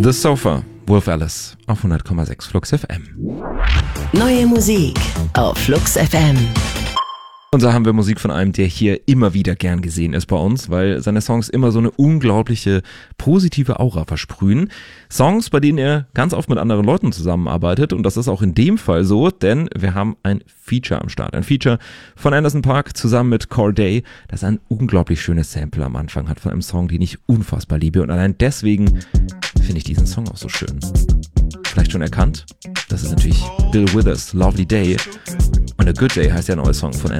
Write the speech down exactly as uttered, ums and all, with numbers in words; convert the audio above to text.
The Sofa, Wolf Alice auf hundert Komma sechs Flux F M. Neue Musik auf Flux F M. Und da haben wir Musik von einem, der hier immer wieder gern gesehen ist bei uns, weil seine Songs immer so eine unglaubliche positive Aura versprühen. Songs, bei denen er ganz oft mit anderen Leuten zusammenarbeitet, und das ist auch in dem Fall so, denn wir haben ein Feature am Start. Ein Feature von Anderson .Paak zusammen mit Cordae, das ein unglaublich schönes Sample am Anfang hat von einem Song, den ich unfassbar liebe, und allein deswegen finde ich diesen Song auch so schön. Vielleicht schon erkannt? Das ist natürlich Bill Withers, Lovely Day. Und A Good Day heißt der neue Song von Anderson.